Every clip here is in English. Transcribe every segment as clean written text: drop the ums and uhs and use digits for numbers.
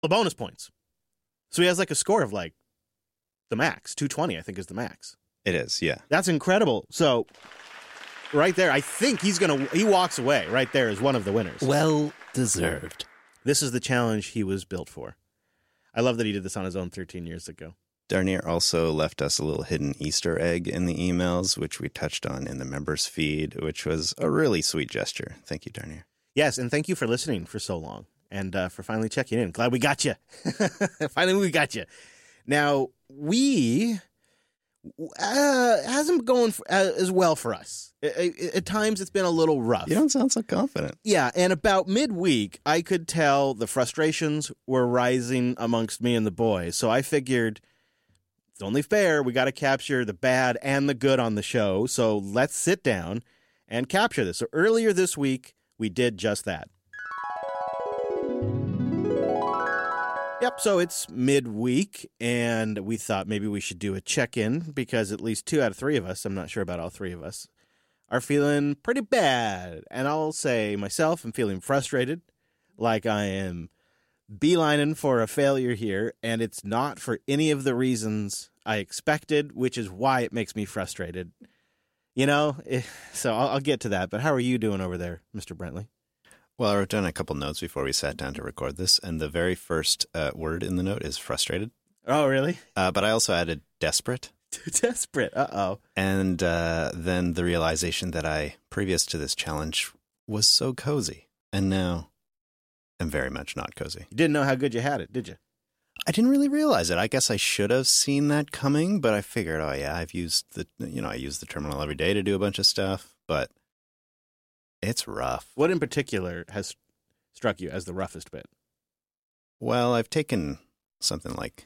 the bonus points. So he has like a score of like the max. 220, I think, is the max. It is, yeah. That's incredible. So right there, I think he walks away right there as one of the winners. Well deserved. This is the challenge he was built for. I love that he did this on his own 13 years ago. Darnier also left us a little hidden Easter egg in the emails, which we touched on in the members feed, which was a really sweet gesture. Thank you, Darnier. Yes, and thank you for listening for so long and for finally checking in. Glad we got you. Finally, we got you. Now, we hasn't going as well for us. At times, it's been a little rough. You don't sound so confident. Yeah, and about midweek, I could tell the frustrations were rising amongst me and the boys. So I figured it's only fair. We got to capture the bad and the good on the show. So let's sit down and capture this. So earlier this week, we did just that. Yep, so it's midweek, and we thought maybe we should do a check-in because at least 2 out of 3 of us, I'm not sure about all 3 of us, are feeling pretty bad. And I'll say myself, I'm feeling frustrated, like I am beelining for a failure here, and it's not for any of the reasons I expected, which is why it makes me frustrated. You know, so I'll get to that. But how are you doing over there, Mr. Brentley? Well, I wrote down a couple notes before we sat down to record this, and the very first word in the note is frustrated. Oh, really? But I also added desperate. Desperate. Uh-oh. And then the realization that I, previous to this challenge, was so cozy. And now I'm very much not cozy. You didn't know how good you had it, did you? I didn't really realize it. I guess I should have seen that coming, but I figured, I use the terminal every day to do a bunch of stuff, but it's rough. What in particular has struck you as the roughest bit? Well, I've taken something like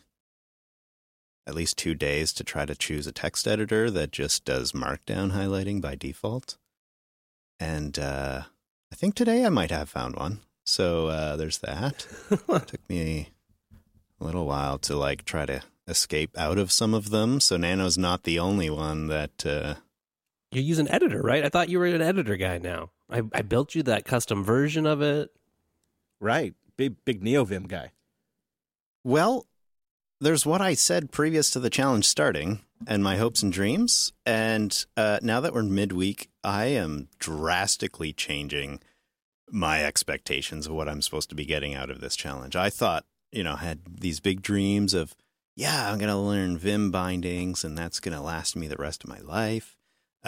at least 2 days to try to choose a text editor that just does markdown highlighting by default. And I think today I might have found one. So there's that. It took me a little while to try to escape out of some of them. So Nano's not the only one that... You use an editor, right? I thought you were an editor guy now. I built you that custom version of it. Right. Big NeoVim guy. Well, there's what I said previous to the challenge starting and my hopes and dreams. And now that we're midweek, I am drastically changing my expectations of what I'm supposed to be getting out of this challenge. I thought, I had these big dreams of, I'm going to learn Vim bindings and that's going to last me the rest of my life.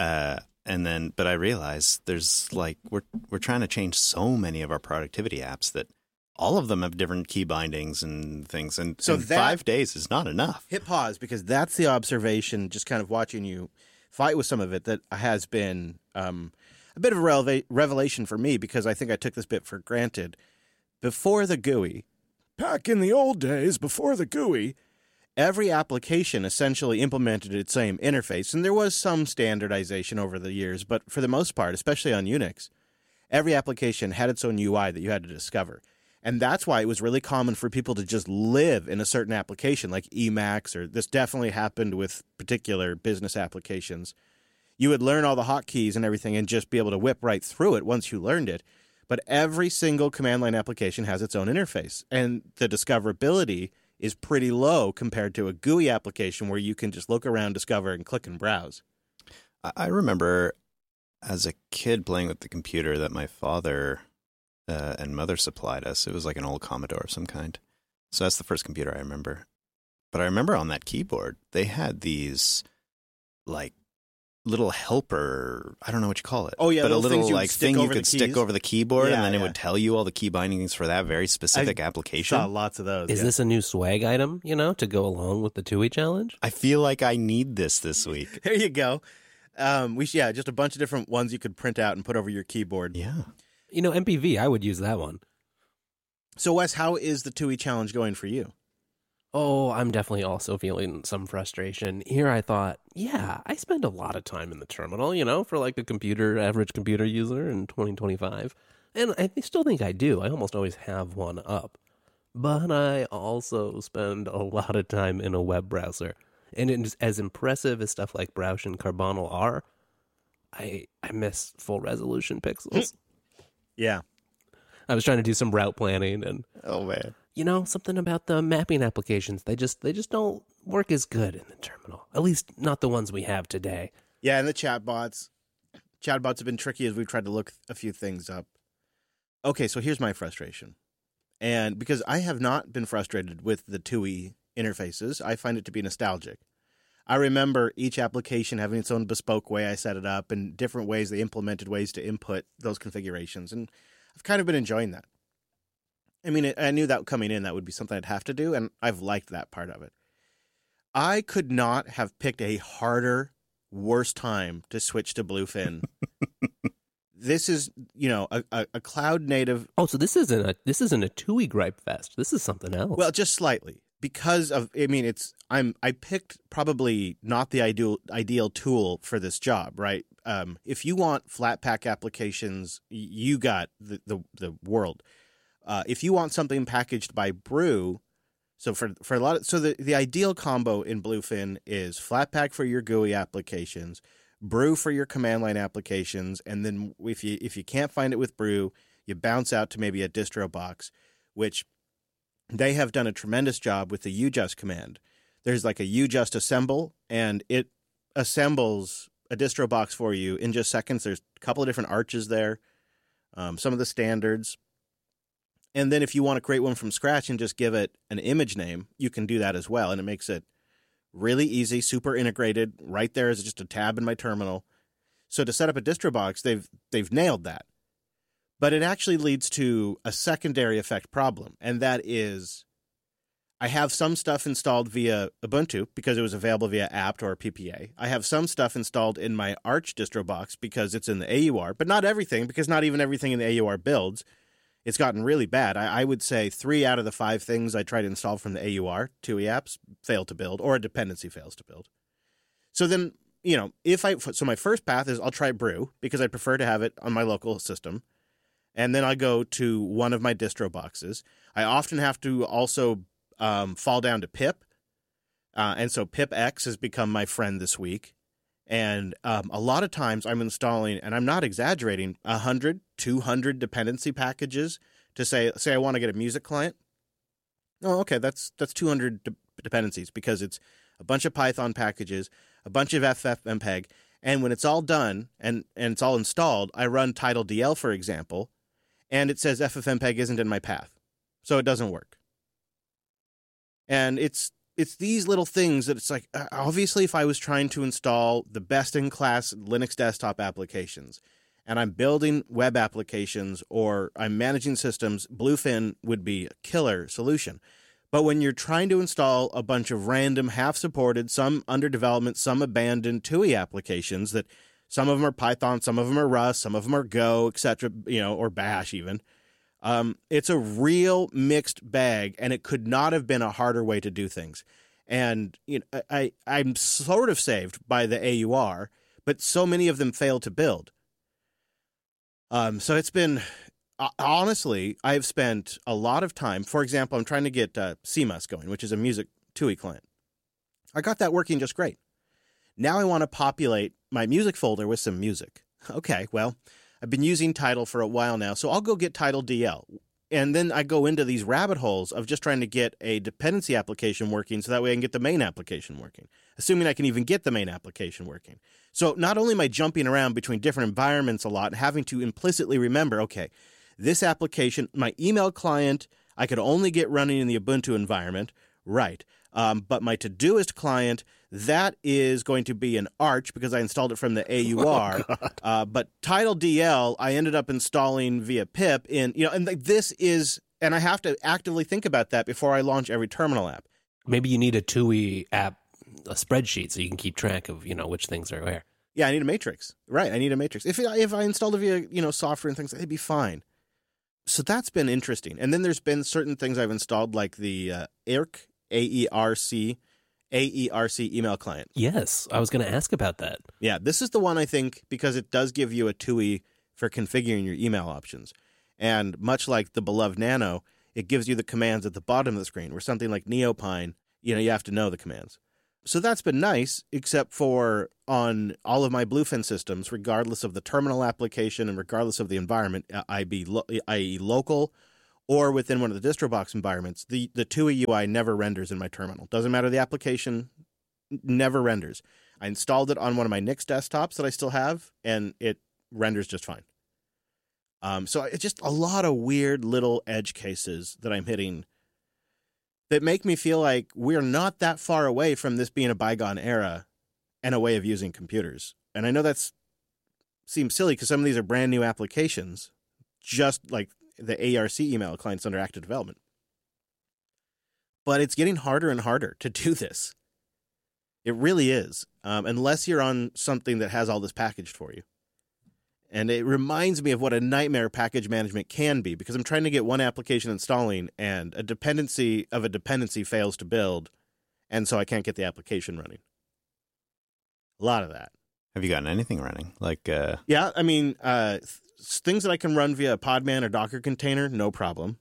But I realized there's we're trying to change so many of our productivity apps that all of them have different key bindings and things. And so 5 days is not enough. Hit pause because that's the observation, just kind of watching you fight with some of it, that has been a bit of a revelation for me because I think I took this bit for granted. Before the GUI, back in the old days, before the GUI, every application essentially implemented its same interface, and there was some standardization over the years, but for the most part, especially on Unix, every application had its own UI that you had to discover. And that's why it was really common for people to just live in a certain application, like Emacs, or this definitely happened with particular business applications. You would learn all the hotkeys and everything and just be able to whip right through it once you learned it. But every single command line application has its own interface, and the discoverability is pretty low compared to a GUI application where you can just look around, discover, and click and browse. I remember as a kid playing with the computer that my father and mother supplied us. It was like an old Commodore of some kind. So that's the first computer I remember. But I remember on that keyboard, they had these little helper, I don't know what you call it. Oh, yeah. But a little thing you could stick over the keyboard, and then it would tell you all the key bindings for that very specific application. Saw lots of those. Is this a new swag item, to go along with the TUI challenge? I feel like I need this week. There you go. Just a bunch of different ones you could print out and put over your keyboard. Yeah. MPV, I would use that one. So, Wes, how is the TUI challenge going for you? Oh, I'm definitely also feeling some frustration. Here I thought, I spend a lot of time in the terminal, for like a average computer user in 2025. And I still think I do. I almost always have one up. But I also spend a lot of time in a web browser. And it's as impressive as stuff like Browsh and Carbonel are, I miss full resolution pixels. Yeah. I was trying to do some route planning and... Oh, man. something about the mapping applications. They just don't work as good in the terminal. At least not the ones we have today. Yeah, and the chatbots. Chatbots have been tricky as we've tried to look a few things up. Okay, so here's my frustration. And because I have not been frustrated with the TUI interfaces, I find it to be nostalgic. I remember each application having its own bespoke way I set it up and different ways they implemented ways to input those configurations. And I've kind of been enjoying that. I mean, I knew that coming in, that would be something I'd have to do, and I've liked that part of it. I could not have picked a harder, worse time to switch to Bluefin. This is, a cloud native. Oh, so this isn't a TUI gripe fest. This is something else. Well, just slightly. Because of, I picked probably not the ideal tool for this job, right? If you want Flatpak applications, you got the world. If you want something packaged by Brew, so for a lot of, so the ideal combo in Bluefin is Flatpak for your GUI applications, Brew for your command line applications, and then if you can't find it with Brew, you bounce out to maybe a distro box, which they have done a tremendous job with the UJust command. There's like a UJust assemble, and it assembles a distro box for you in just seconds. There's a couple of different arches there, some of the standards. And then if you want to create one from scratch and just give it an image name, you can do that as well. And it makes it really easy, super integrated. Right there is just a tab in my terminal. So to set up a distro box, they've nailed that. But it actually leads to a secondary effect problem, and that is I have some stuff installed via Ubuntu because it was available via apt or PPA. I have some stuff installed in my Arch distro box because it's in the AUR, but not everything, because not even everything in the AUR builds. It's gotten really bad. I would say 3 out of the 5 things I tried to install from the AUR, TUI apps, fail to build, or a dependency fails to build. So then, so my first path is I'll try Brew because I prefer to have it on my local system. And then I go to one of my distro boxes. I often have to also fall down to pip. And so pipx has become my friend this week. And a lot of times I'm installing, and I'm not exaggerating, 100, 200 dependency packages to say I want to get a music client. Oh, okay, that's 200 dependencies because it's a bunch of Python packages, a bunch of FFmpeg. And when it's all done and it's all installed, I run TidalDL, for example, and it says FFmpeg isn't in my path. So it doesn't work. And it's these little things that it's like, obviously, if I was trying to install the best-in-class Linux desktop applications and I'm building web applications or I'm managing systems, Bluefin would be a killer solution. But when you're trying to install a bunch of random, half-supported, some under development, some abandoned TUI applications that some of them are Python, some of them are Rust, some of them are Go, etc., or Bash even. It's a real mixed bag, and it could not have been a harder way to do things. And I'm sort of saved by the AUR, but so many of them fail to build. So it's been, honestly, I've spent a lot of time. For example, I'm trying to get CMUS going, which is a music TUI client. I got that working just great. Now I want to populate my music folder with some music. Okay, well, I've been using Tidal for a while now, so I'll go get TidalDL. And then I go into these rabbit holes of just trying to get a dependency application working so that way I can get the main application working, assuming I can even get the main application working. So not only am I jumping around between different environments a lot and having to implicitly remember, okay, this application, my email client, I could only get running in the Ubuntu environment, right. But my Todoist client, that is going to be an Arch because I installed it from the AUR. But TidalDL, I ended up installing via pip and this is, and I have to actively think about that before I launch every terminal app. Maybe you need a TUI app, a spreadsheet, so you can keep track of, which things are where. Yeah, I need a matrix. Right, I need a matrix. If I installed it via, software and things, it'd be fine. So that's been interesting. And then there's been certain things I've installed like the AERC, AERC email client. Yes, I was going to ask about that. Yeah, this is the one I think because it does give you a TUI for configuring your email options. And much like the beloved Nano, it gives you the commands at the bottom of the screen, where something like Neopine, you have to know the commands. So that's been nice, except for on all of my Bluefin systems, regardless of the terminal application and regardless of the environment, i.e. local or within one of the DistroBox environments, the TUI UI never renders in my terminal. Doesn't matter the application, never renders. I installed it on one of my Nix desktops that I still have, and it renders just fine. So it's just a lot of weird little edge cases that I'm hitting that make me feel like we're not that far away from this being a bygone era and a way of using computers. And I know that seems silly because some of these are brand new applications, just like the ARC email clients under active development. But it's getting harder and harder to do this. It really is, unless you're on something that has all this packaged for you. And it reminds me of what a nightmare package management can be, because I'm trying to get one application installing and a dependency of a dependency fails to build, and so I can't get the application running. A lot of that. Have you gotten anything running? Yeah, I mean, things that I can run via Podman or Docker container, no problem.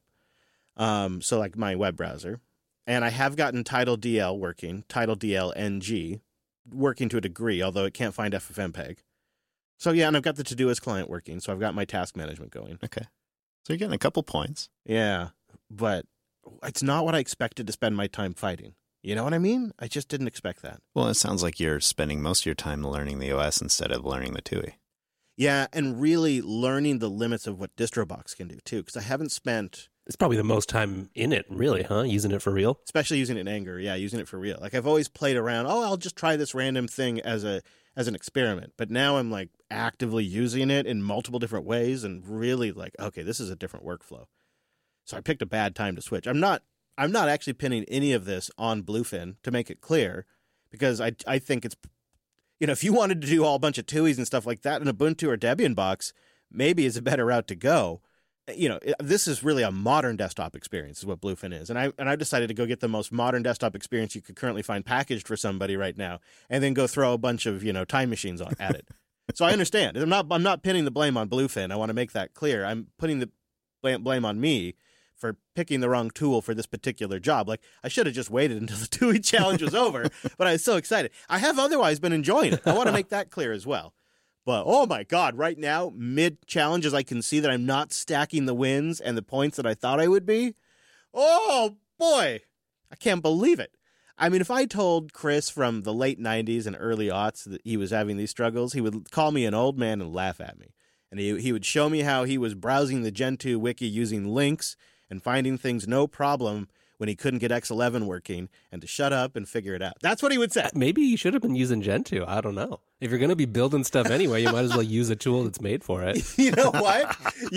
So like my web browser. And I have gotten TidalDL working, TidalDL NG, working to a degree, although it can't find FFmpeg. So yeah, and I've got the Todoist client working, so I've got my task management going. Okay. So you're getting a couple points. Yeah, but it's not what I expected to spend my time fighting. You know what I mean? I just didn't expect that. Well, it sounds like you're spending most of your time learning the OS instead of learning the TUI. Yeah, and really learning the limits of what DistroBox can do, too, because I haven't spent... It's probably the most time in it, really, huh? Using it for real? Especially using it in anger. Yeah, using it for real. Like, I've always played around, I'll just try this random thing as an experiment. But now I'm, like, actively using it in multiple different ways and really, like, okay, this is a different workflow. So I picked a bad time to switch. I'm not actually pinning any of this on Bluefin, to make it clear, because I think it's... if you wanted to do all a bunch of TUIs and stuff like that in Ubuntu or Debian box, maybe it's a better route to go. This is really a modern desktop experience is what Bluefin is. And I've decided to go get the most modern desktop experience you could currently find packaged for somebody right now, and then go throw a bunch of, time machines at it. So I understand. I'm not pinning the blame on Bluefin. I want to make that clear. I'm putting the blame on me for picking the wrong tool for this particular job. Like, I should have just waited until the TUI challenge was over, but I was so excited. I have otherwise been enjoying it. I want to make that clear as well. But, oh my God, right now, mid-challenges, I can see that I'm not stacking the wins and the points that I thought I would be. Oh, boy. I can't believe it. I mean, if I told Chris from the late 90s and early aughts that he was having these struggles, he would call me an old man and laugh at me. And he would show me how he was browsing the Gentoo wiki using links and finding things no problem when he couldn't get X11 working, and to shut up and figure it out. That's what he would say. Maybe you should have been using Gentoo. I don't know. If you're going to be building stuff anyway, you might as well use a tool that's made for it. You know what?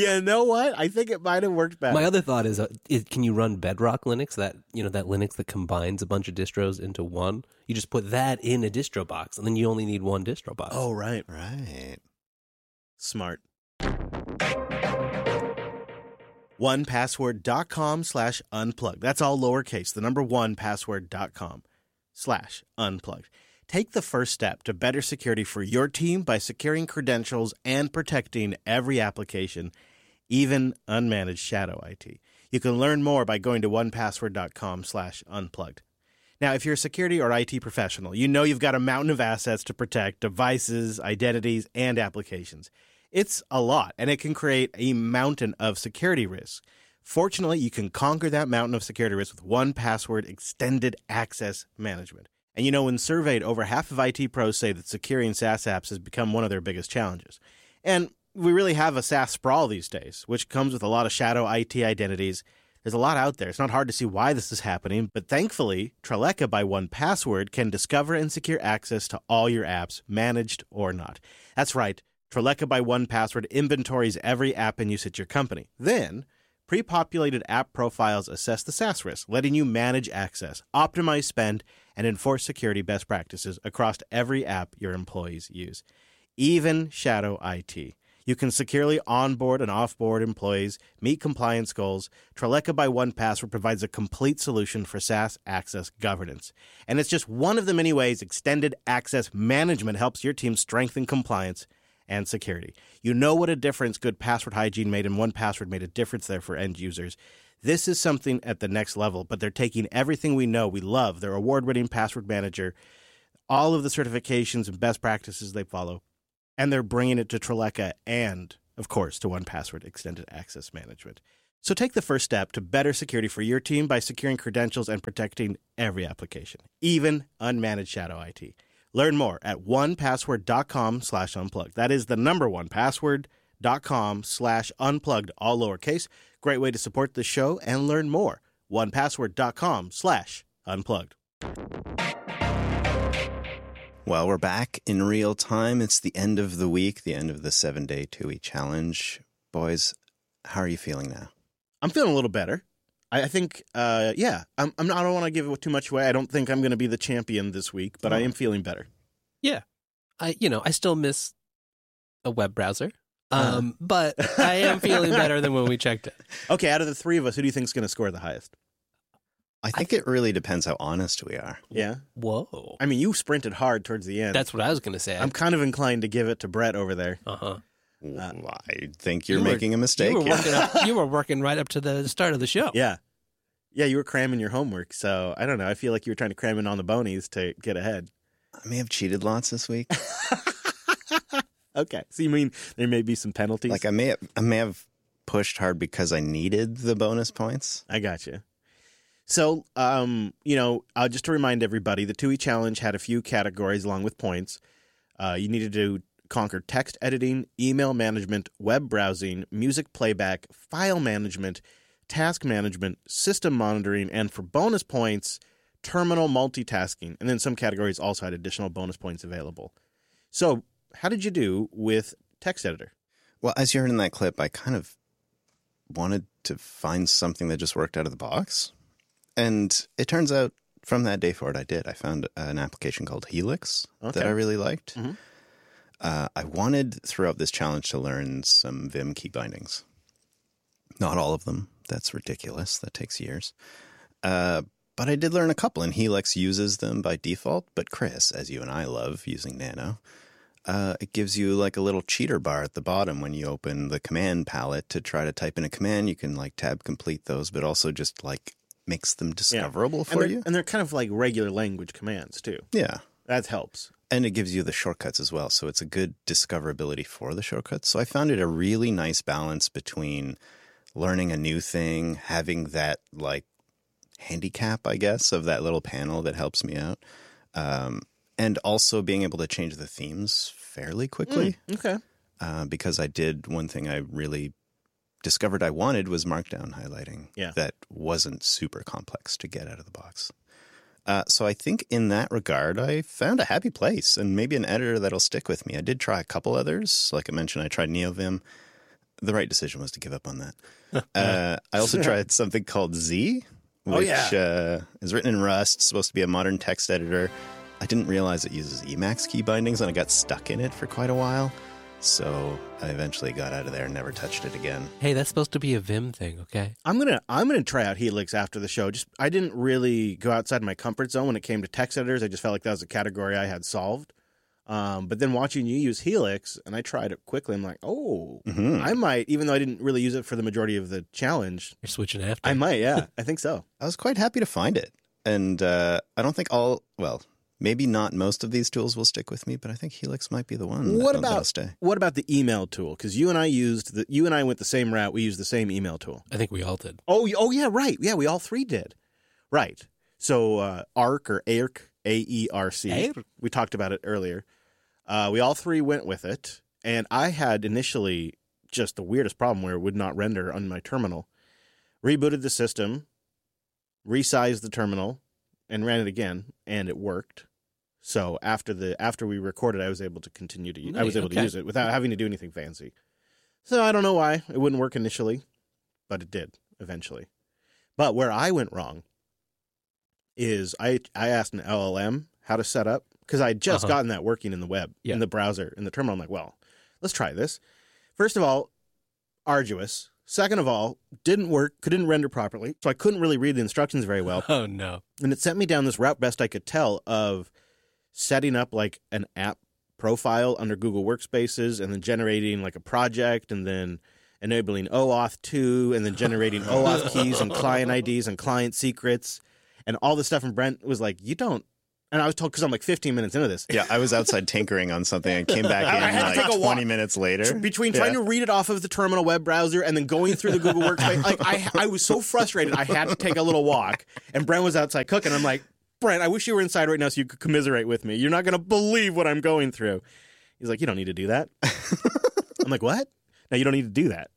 I think it might have worked better. My other thought is can you run Bedrock Linux, that Linux that combines a bunch of distros into one? You just put that in a distro box, and then you only need one distro box. Oh, right. Right. Smart. 1password.com/unplugged. That's all lowercase, the number 1password.com/unplugged. Take the first step to better security for your team by securing credentials and protecting every application, even unmanaged shadow IT. You can learn more by going to 1password.com/unplugged. Now, if you're a security or IT professional, you know you've got a mountain of assets to protect devices, identities, and applications. It's a lot, and it can create a mountain of security risks. Fortunately, you can conquer that mountain of security risk with 1Password Extended Access Management. And when surveyed, over half of IT pros say that securing SaaS apps has become one of their biggest challenges. And we really have a SaaS sprawl these days, which comes with a lot of shadow IT identities. There's a lot out there. It's not hard to see why this is happening, but thankfully, Treleka by 1Password can discover and secure access to all your apps, managed or not. That's right. Treleka by 1Password inventories every app in use at your company. Then, pre-populated app profiles assess the SaaS risk, letting you manage access, optimize spend, and enforce security best practices across every app your employees use. Even shadow IT. You can securely onboard and offboard employees, meet compliance goals. Treleka by 1Password provides a complete solution for SaaS access governance. And it's just one of the many ways Extended Access Management helps your team strengthen compliance and security. You know what a difference good password hygiene made, and 1Password made a difference there for end users. This is something at the next level, but they're taking everything we know, we love, their award-winning password manager, all of the certifications and best practices they follow, and they're bringing it to Treleka and, of course, to 1Password Extended Access Management. So take the first step to better security for your team by securing credentials and protecting every application, even unmanaged shadow IT. Learn more at 1password.com/unplugged. That is the number 1password.com/unplugged, all lowercase. Great way to support the show and learn more. 1password.com/unplugged. Well, we're back in real time. It's the end of the week, the end of the 7-day TUI challenge. Boys, how are you feeling now? I'm feeling a little better. I think, yeah, I don't want to give it too much away. I don't think I'm going to be the champion this week, but I am feeling better. Yeah. I still miss a web browser, but I am feeling better than when we checked it. Okay, out of the three of us, who do you think is going to score the highest? I think it really depends how honest we are. Yeah? Whoa. I mean, you sprinted hard towards the end. That's what I was going to say. I'm kind of inclined to give it to Brett over there. Uh-huh. I think you're making a mistake. You were working right up to the start of the show. Yeah. Yeah, you were cramming your homework, so I don't know. I feel like you were trying to cram in on the bonies to get ahead. I may have cheated lots this week. Okay. So you mean there may be some penalties? Like I may have pushed hard because I needed the bonus points. I got you. So, just to remind everybody, the TUI challenge had a few categories along with points. You needed to conquer text editing, email management, web browsing, music playback, file management, task management, system monitoring, and for bonus points, terminal multitasking. And then some categories also had additional bonus points available. So how did you do with text editor? Well, as you heard in that clip, I kind of wanted to find something that just worked out of the box. And it turns out from that day forward, I did. I found an application called Helix that I really liked. Mm-hmm. I wanted throughout this challenge to learn some Vim key bindings. Not all of them. That's ridiculous. That takes years. But I did learn a couple, and Helix uses them by default. But Chris, as you and I love using Nano, it gives you like a little cheater bar at the bottom when you open the command palette to try to type in a command. You can like tab complete those, but also just like makes them discoverable for you. And they're kind of like regular language commands too. Yeah. That helps. And it gives you the shortcuts as well. So it's a good discoverability for the shortcuts. So I found it a really nice balance between learning a new thing, having that like handicap, I guess, of that little panel that helps me out. And also being able to change the themes fairly quickly. Okay. Because I did one thing I really discovered I wanted was Markdown highlighting. Yeah. That wasn't super complex to get out of the box. So I think in that regard, I found a happy place and maybe an editor that'll stick with me. I did try a couple others. Like I mentioned, I tried NeoVim. The right decision was to give up on that. I also tried something called Z, which is written in Rust, supposed to be a modern text editor. I didn't realize it uses Emacs key bindings, and I got stuck in it for quite a while. So I eventually got out of there and never touched it again. Hey, that's supposed to be a Vim thing, okay? I'm gonna try out Helix after the show. I didn't really go outside my comfort zone when it came to text editors. I just felt like that was a category I had solved. But then watching you use Helix, and I tried it quickly, I'm like, I might, even though I didn't really use it for the majority of the challenge. You're switching after. I might, yeah. I think so. I was quite happy to find it. And I don't think maybe not most of these tools will stick with me, but I think Helix might be the one that'll stay. What about the email tool? Because you and I went the same route. We used the same email tool. I think we all did. Oh yeah, right. Yeah, we all three did. Right. So ARC or AERC, A-E-R-C. We talked about it earlier. We all three went with it, and I had initially just the weirdest problem where it would not render on my terminal. Rebooted the system, resized the terminal, and ran it again, and it worked. So after we recorded, I was able to continue to use it without having to do anything fancy. So I don't know why it wouldn't work initially, but it did eventually. But where I went wrong is I asked an LLM how to set up, because I had just gotten that working in the web, in the browser, in the terminal. I'm like, well, let's try this. First of all, arduous. Second of all, didn't work, couldn't render properly, so I couldn't really read the instructions very well. Oh, no. And it sent me down this route, best I could tell, of setting up like an app profile under Google Workspaces and then generating like a project and then enabling OAuth 2 and then generating OAuth keys and client IDs and client secrets and all this stuff. And Brent was like, And I was told, because I'm like 15 minutes into this. Yeah, I was outside tinkering on something. I came back I had in to take a like walk. 20 minutes later. Between trying to read it off of the terminal web browser and then going through the Google Workspace, like I was so frustrated. I had to take a little walk, and Brent was outside cooking. I'm like, Brent, I wish you were inside right now so you could commiserate with me. You're not going to believe what I'm going through. He's like, you don't need to do that. I'm like, what? No, you don't need to do that.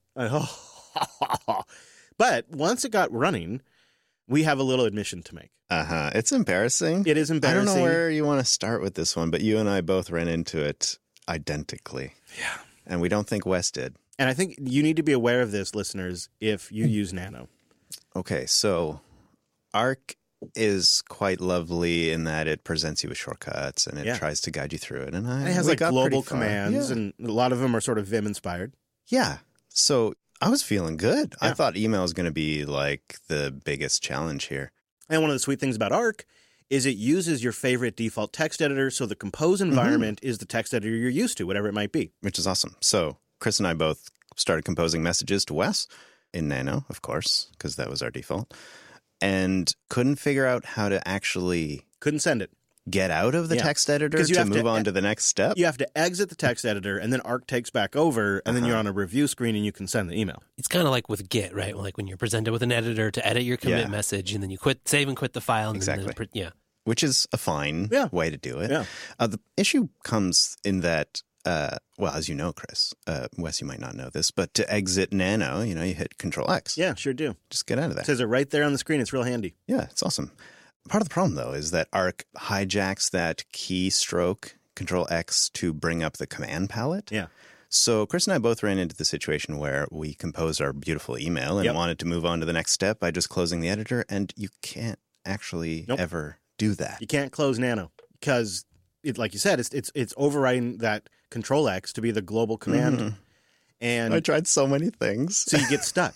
But once it got running, we have a little admission to make. It's embarrassing. It is embarrassing. I don't know where you want to start with this one, but you and I both ran into it identically. Yeah. And we don't think Wes did. And I think you need to be aware of this, listeners, if you use Nano. Okay, so Arc is quite lovely in that it presents you with shortcuts and it tries to guide you through it. And it has we like got global pretty far. commands, Yeah. and a lot of them are sort of Vim inspired. Yeah. So I was feeling good. Yeah. I thought email was going to be like the biggest challenge here. And one of the sweet things about Arc is it uses your favorite default text editor, so the Compose environment is the text editor you're used to, whatever it might be. Which is awesome. So Chris and I both started composing messages to Wes in Nano, of course, because that was our default, and couldn't figure out how to actually Couldn't send it. get out of the text editor 'Cause you to have to move on to the next step. You have to exit the text editor, and then Arc takes back over, and then you're on a review screen, and you can send the email. It's kind of like with Git, right? Like when you're presented with an editor to edit your commit Yeah. message, and then you save and quit the file. And Exactly. Then Which is a fine way to do it. Yeah. The issue comes in that, well, as you know, Chris, Wes, you might not know this, but to exit Nano, you hit Control X. Yeah, sure do. Just get out of It that. says it right there on the screen. It's real handy. Yeah, it's awesome. Part of the problem, though, is that Arc hijacks that keystroke Control X to bring up the command palette. Yeah. So Chris and I both ran into the situation where we composed our beautiful email and wanted to move on to the next step by just closing the editor, and you can't actually ever do that. You can't close Nano because, like you said, it's overriding that Control X to be the global command, and I tried so many things. so you get stuck.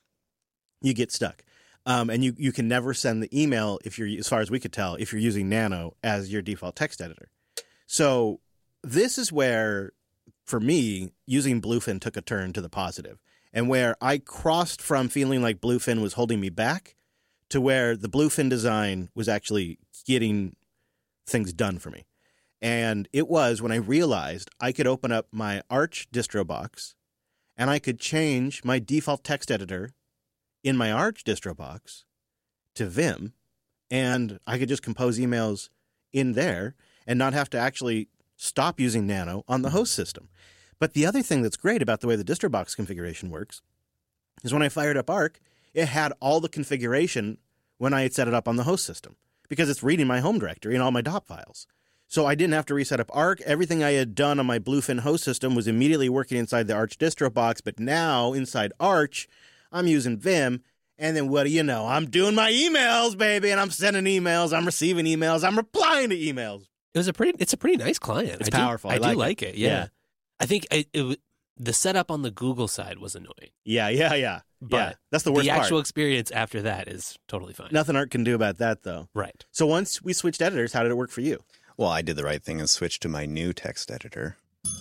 You get stuck. And you can never send the email if you're, as far as we could tell, if you're using Nano as your default text editor. So this is where, for me, using Bluefin took a turn to the positive, and where I crossed from feeling like Bluefin was holding me back to where the Bluefin design was actually getting things done for me. And it was when I realized I could open up my Arch distro box and I could change my default text editor in my Arch distro box to Vim, and I could just compose emails in there and not have to actually stop using Nano on the host system. But the other thing that's great about the way the distro box configuration works is when I fired up Arc, it had all the configuration when I had set it up on the host system because it's reading my home directory and all my .dop files. So I didn't have to reset up Arc. Everything I had done on my Bluefin host system was immediately working inside the Arch distro box, but now inside Arch, I'm using Vim, and then what do you know? I'm doing my emails, baby, and I'm sending emails, I'm receiving emails, I'm replying to emails. it's a pretty nice client. It's powerful. I I do like it. Yeah. Yeah. I think the setup on the Google side was annoying. Yeah. But that's the worst the part. actual experience after that is totally fine. Nothing Arc can do about that, though. Right. So once we switched editors, how did it work for you? Well, I did the right thing and switched to my new text editor.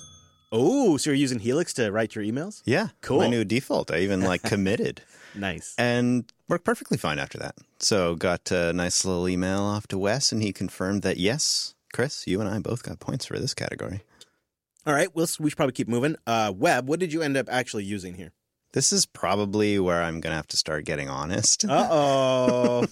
Oh, so you're using Helix to write your emails? Yeah. Cool. My new default. I even committed. Nice. And worked perfectly fine after that. So got a nice little email off to Wes, and he confirmed that, yes, Chris, you and I both got points for this category. All right, we should probably keep moving. Web, what did you end up actually using here? This is probably where I'm going to have to start getting honest. Uh-oh.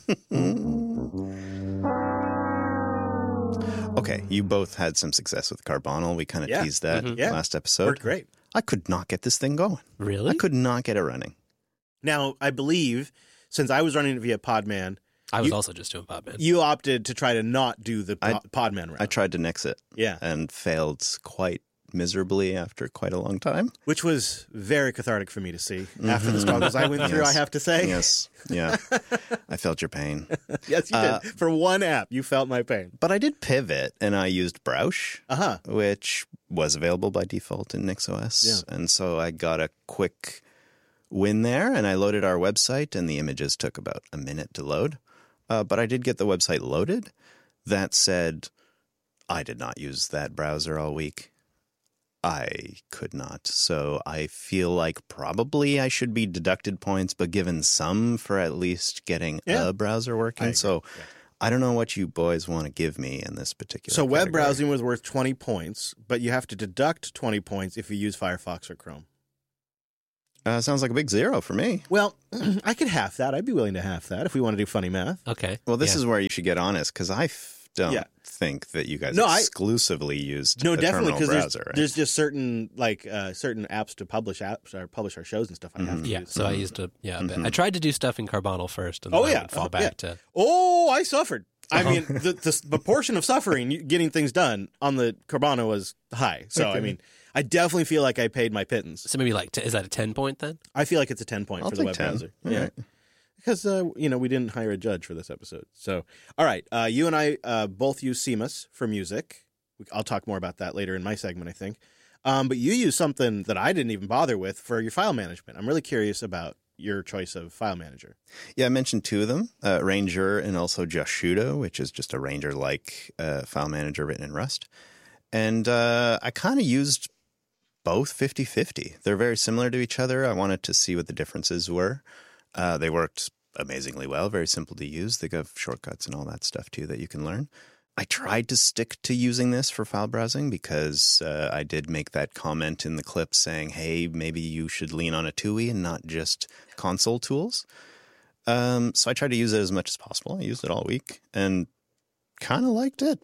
Okay, you both had some success with Carbonal. We kind of teased that last episode. Worked great. I could not get this thing going. Really? I could not get it running. Now, I believe, since I was running it via Podman, I was also just doing Podman. you opted to try to not do the Podman route. I tried to nix it. Yeah. And failed quite miserably after quite a long time. Which was very cathartic for me to see after the struggles I went through, Yes. I have to say. Yes. Yeah. I felt your pain. Yes, you did. For one app, you felt my pain. But I did pivot, and I used Browsh, Uh-huh. which was available by default in NixOS. Yeah. And so I got a quick win there, and I loaded our website, and the images took about a minute to load. But I did get the website loaded. That said, I did not use that browser all week. I could not. So I feel like probably I should be deducted points, but given some for at least getting a browser working. So I don't know what you boys want to give me in this particular So web category. browsing was worth 20 points, but you have to deduct 20 points if you use Firefox or Chrome. Sounds like a big zero for me. Well, I could half that. I'd be willing to half that if we want to do funny math. Okay. Well, this is where you should get honest, because I don't Yeah. think that you guys No, exclusively used No, a definitely, terminal because browser. Right? there's just certain certain apps to publish apps or publish our shows and stuff. I have to Yeah, use. so I used a bit. I tried to do stuff in Carbonel first, and then Oh, I yeah. would fall Oh, back to. Oh, I suffered. I mean, the portion of suffering getting things done on the Carbonel was high. So I mean, I definitely feel like I paid my pittance. So maybe like, is that a 10 point then? I feel like it's a 10 point I'll for the take web 10. browser. All Yeah. right. Because, we didn't hire a judge for this episode. So, all right. You and I both use CMOS for music. I'll talk more about that later in my segment, I think. But you use something that I didn't even bother with for your file management. I'm really curious about your choice of file manager. Yeah, I mentioned two of them, Ranger and also Jashudo, which is just a Ranger-like file manager written in Rust. And I kind of used both 50-50. They're very similar to each other. I wanted to see what the differences were. They worked amazingly well, very simple to use. They have shortcuts and all that stuff too that you can learn. I tried to stick to using this for file browsing because I did make that comment in the clip saying, hey, maybe you should lean on a TUI and not just console tools. So I tried to use it as much as possible. I used it all week and kind of liked it.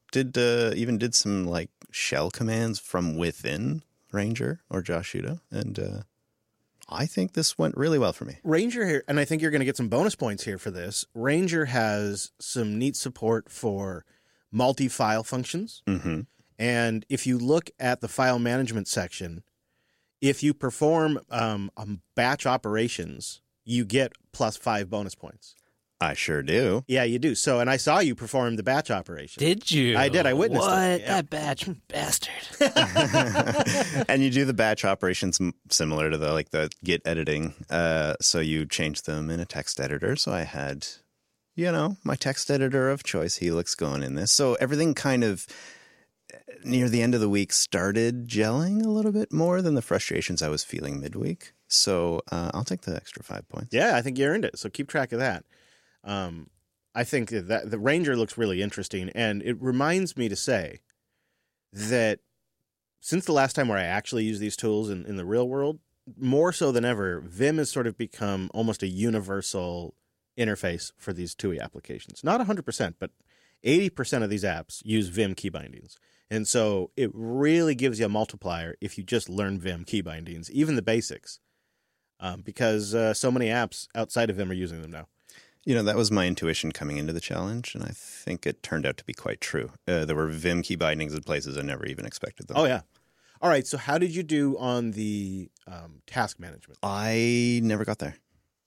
Even did some like shell commands from within Ranger or Jashudo, and I think this went really well for me. Ranger here, and I think you're going to get some bonus points here for this. Ranger has some neat support for multi-file functions. Mm-hmm. And if you look at the file management section, if you perform batch operations, you get +5 bonus points. I sure do. Yeah, you do. So, and I saw you perform the batch operation. Did you? I did. I witnessed it. What? Yeah. That batch bastard. And you do the batch operations similar to the Git editing. So you change them in a text editor. So I had, my text editor of choice, Helix, going in this. So everything kind of near the end of the week started gelling a little bit more than the frustrations I was feeling midweek. So I'll take the extra 5 points. Yeah, I think you earned it. So keep track of that. I think that the Ranger looks really interesting, and it reminds me to say that since the last time where I actually use these tools in the real world, more so than ever, Vim has sort of become almost a universal interface for these TUI applications. Not 100%, but 80% of these apps use Vim key bindings. And so it really gives you a multiplier if you just learn Vim key bindings, even the basics, because so many apps outside of Vim are using them now. That was my intuition coming into the challenge, and I think it turned out to be quite true. There were Vim key bindings in places I never even expected them. Oh, yeah. All right, so how did you do on the task management? I never got there.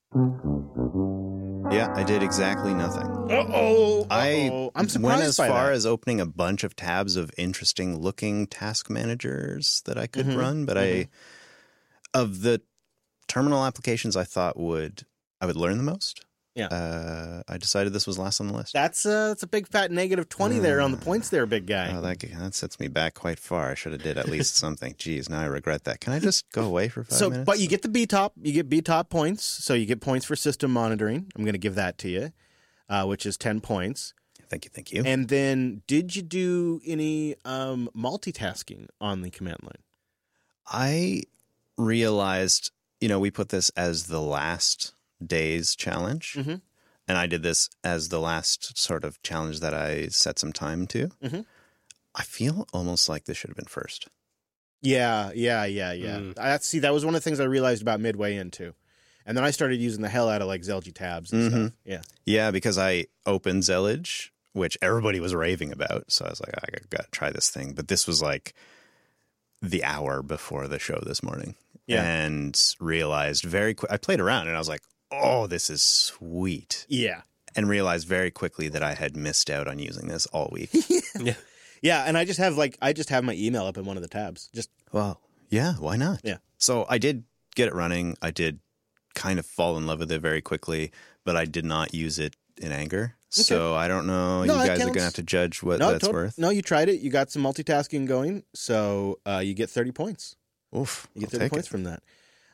Yeah, I did exactly nothing. I'm surprised went as by far that. as opening a bunch of tabs of interesting-looking task managers that I could Mm-hmm. run, but of the terminal applications I thought I would learn the most. Yeah. I decided this was last on the list. That's a big fat negative 20 there on the points there, big guy. Oh, that sets me back quite far. I should have did at least something. Jeez, now I regret that. Can I just go away for 5 minutes? But you get the BTOP. You get BTOP points, so you get points for system monitoring. I'm going to give that to you, which is 10 points. Thank you. And then did you do any multitasking on the command line? I realized, we put this as the last day's challenge. Mm-hmm. And I did this as the last sort of challenge that I set some time to. Mm-hmm. I feel almost like this should have been first. Yeah. That was one of the things I realized about midway into. And then I started using the hell out of like Zelgi tabs and stuff. Yeah. Yeah, because I opened Zellage, which everybody was raving about. So I was like, I got to try this thing. But this was like the hour before the show this morning. Yeah. And realized very quick. I played around and I was like, oh, this is sweet. Yeah. And realized very quickly that I had missed out on using this all week. Yeah. Yeah, and I just have my email up in one of the tabs. Just Well, yeah, why not? Yeah. So I did get it running. I did kind of fall in love with it very quickly, but I did not use it in anger. Okay. So I don't know. No, you that guys are counts. going to have to judge what that's worth. No, you tried it. You got some multitasking going, so you get 30 points. Oof. You get I'll 30 take points it. from that.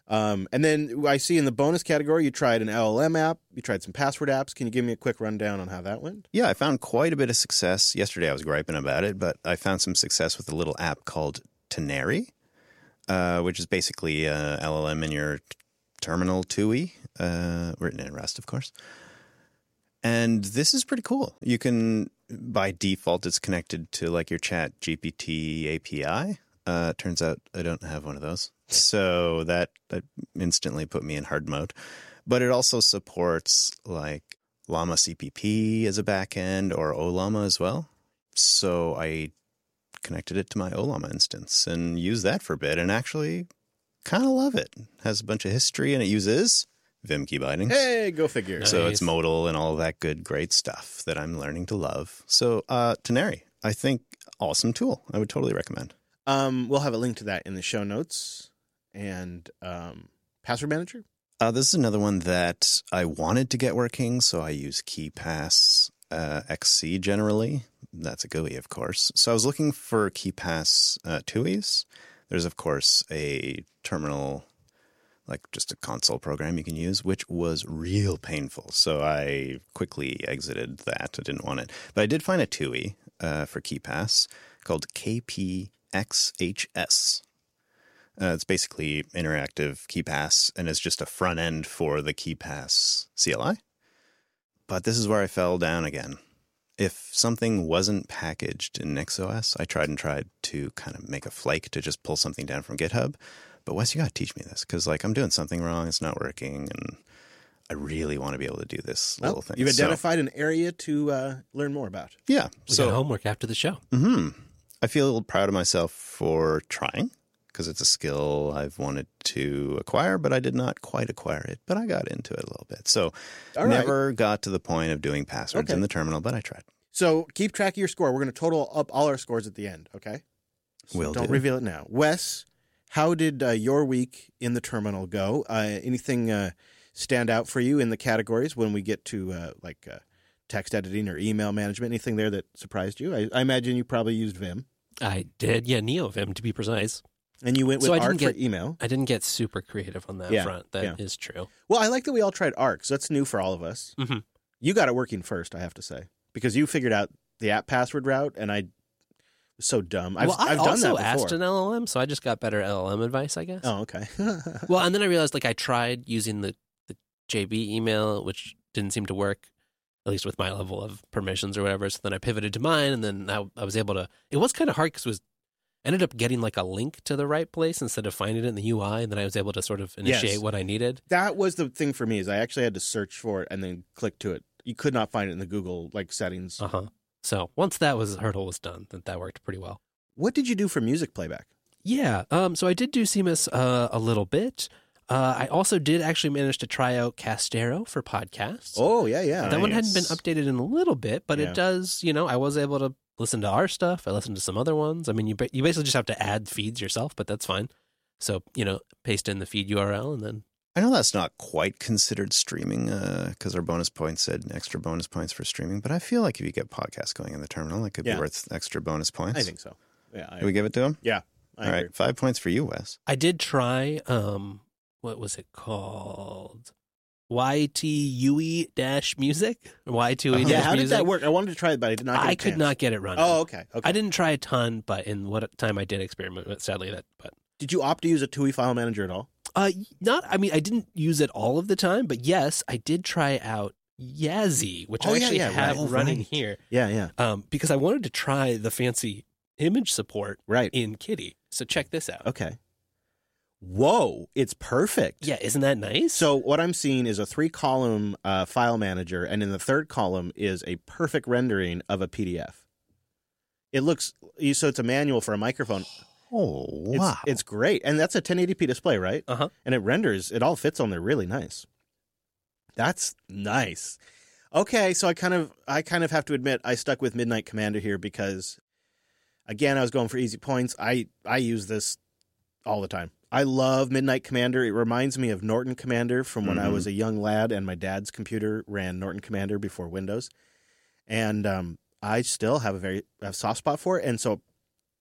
And then I see in the bonus category, you tried an LLM app. You tried some password apps. Can you give me a quick rundown on how that went? Yeah, I found quite a bit of success. Yesterday I was griping about it, but I found some success with a little app called Teneri, which is basically a LLM in your terminal TUI, written in Rust, of course. And this is pretty cool. You can, by default, it's connected to like your Chat GPT API. Turns out I don't have one of those. So that instantly put me in hard mode. But it also supports like Llama CPP as a backend or Ollama as well. So I connected it to my Ollama instance and used that for a bit and actually kind of love it. Has a bunch of history and it uses Vim key bindings. Hey, go figure. Nice. So it's modal and all that good, great stuff that I'm learning to love. So Teneri, I think awesome tool. I would totally recommend. We'll have a link to that in the show notes. And password manager? This is another one that I wanted to get working, so I use KeePass XC generally. That's a GUI, of course. So I was looking for KeePass TUIs. There's, of course, a terminal, like just a console program you can use, which was real painful. So I quickly exited that. I didn't want it. But I did find a TUI for KeePass called KPXHS. It's basically interactive KeePass, and it's just a front end for the KeePass CLI. But this is where I fell down again. If something wasn't packaged in NixOS, I tried to kind of make a flake to just pull something down from GitHub. But Wes, you got to teach me this because like I'm doing something wrong, it's not working, and I really want to be able to do this little thing. You've identified an area to learn more about. Yeah. We got homework after the show. I feel proud of myself for trying because it's a skill I've wanted to acquire, but I did not quite acquire it. But I got into it a little bit. So never got to the point of doing passwords in the terminal, but I tried. So keep track of your score. We're going to total up all our scores at the end, okay? So don't reveal it now. Wes, how did your week in the terminal go? Anything stand out for you in the categories when we get to text editing or email management? Anything there that surprised you? I imagine you probably used Vim. I did. Yeah, NeoVim, to be precise. And you went with Arc for email. I didn't get super creative on that front. That is true. Well, I like that we all tried Arc, so that's new for all of us. Mm-hmm. You got it working first, I have to say, because you figured out the app password route, and I was so dumb. I've done that before. I also asked an LLM, so I just got better LLM advice, I guess. Oh, okay. Well, and then I realized I tried using the JB email, which didn't seem to work, at least with my level of permissions or whatever. So then I pivoted to mine, and then I was able to. It was kind of hard because ended up getting a link to the right place instead of finding it in the UI, and then I was able to sort of initiate what I needed. That was the thing for me is I actually had to search for it and then click to it. You could not find it in the Google settings. So once that hurdle was done, that worked pretty well. What did you do for music playback? Yeah, so I did do CMIS a little bit. I also did actually manage to try out Castero for podcasts. Oh, yeah. That one hadn't been updated in a little bit, but it does, I was able to listen to our stuff. I listened to some other ones. I mean, you basically just have to add feeds yourself, but that's fine. So, paste in the feed URL and then. I know that's not quite considered streaming because our bonus points said extra bonus points for streaming, but I feel like if you get podcasts going in the terminal, it could be worth extra bonus points. I think so. Yeah. Do we give it to him? Yeah. All right. 5 points for you, Wes. I did try, what was it called? YTUE-music? Y2E-music? Yeah, how did that work? I wanted to try it, but I did not get a chance. I could not get it running. Oh, okay. I didn't try a ton, but in what time I did experiment with, sadly, but. Did you opt to use a TUI file manager at all? I didn't use it all of the time, but yes, I did try out Yazzie, which I actually have running here. Yeah. Because I wanted to try the fancy image support in Kitty. So check this out. Okay. Whoa, it's perfect. Yeah, isn't that nice? So what I'm seeing is a 3-column file manager, and in the third column is a perfect rendering of a PDF. It looks, so it's a manual for a microphone. Oh, wow. It's great. And that's a 1080p display, right? Uh-huh. And it all fits on there really nice. That's nice. Okay, so I kind of have to admit I stuck with Midnight Commander here because, again, I was going for easy points. I use this all the time. I love Midnight Commander. It reminds me of Norton Commander from when I was a young lad and my dad's computer ran Norton Commander before Windows. And I still have a soft spot for it. And so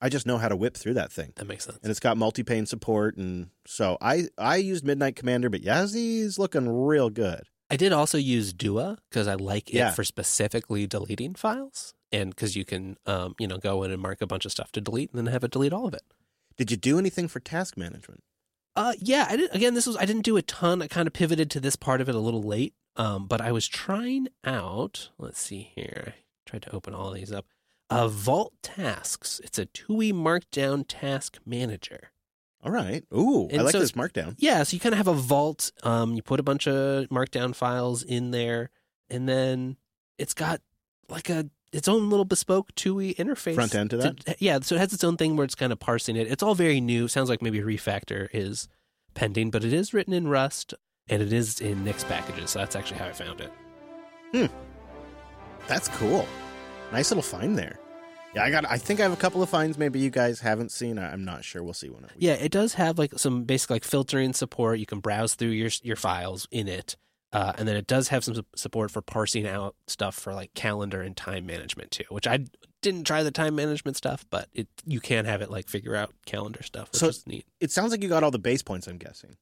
I just know how to whip through that thing. That makes sense. And it's got multi-pane support. And so I used Midnight Commander, but Yazzy's looking real good. I did also use Dua because I like it Yeah. for specifically deleting files, and because you can, go in and mark a bunch of stuff to delete and then have it delete all of it. Did you do anything for task management? Yeah, I did. Again, I didn't do a ton. I kind of pivoted to this part of it a little late. But I was trying out. Let's see here. I tried to open all of these up. Vault Tasks. It's a TUI Markdown task manager. All right. Ooh, I And like so this Markdown. Yeah, so you kind of have a vault. You put a bunch of Markdown files in there, and then it's got like its own little bespoke TUI interface. Front end to that? Yeah, so it has its own thing where it's kind of parsing it. It's all very new. Sounds like maybe a refactor is pending, but it is written in Rust, and it is in Nix packages, so that's actually how I found it. That's cool. Nice little find there. Yeah, I think I have a couple of finds maybe you guys haven't seen. I'm not sure. We'll see when. Yeah, it does have like some basic like filtering support. You can browse through your files in it. And then it does have some support for parsing out stuff for like calendar and time management too, which I didn't try the time management stuff, but you can have it like figure out calendar stuff, which is neat. It sounds like you got all the base points, I'm guessing.